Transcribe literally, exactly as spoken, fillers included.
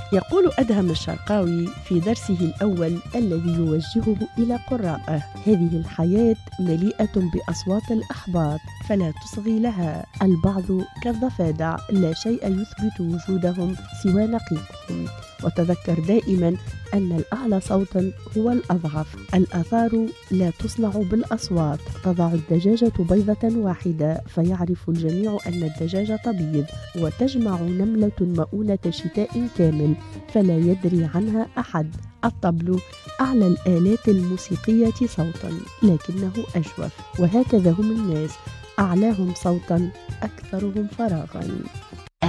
يقول أدهم الشرقاوي في درسه الأول الذي يوجهه إلى قراءه: هذه الحياة مليئة بأصوات الأحباط فلا تصغي لها، البعض كالضفادع لا شيء يثبت وجودهم سوى نقيقهم، وتذكر دائما أن الأعلى صوتا هو الأضعف، الآثار لا تصنع بالأصوات، تضع الدجاجة بيضة واحدة فيعرف الجميع أن الدجاجة تبيض، وتجمع نملة مؤونة شتاء كامل فلا يدري عنها أحد. الطبل أعلى الآلات الموسيقية صوتا لكنه أجوف، وهكذا هم الناس، أعلاهم صوتا أكثرهم فراغا.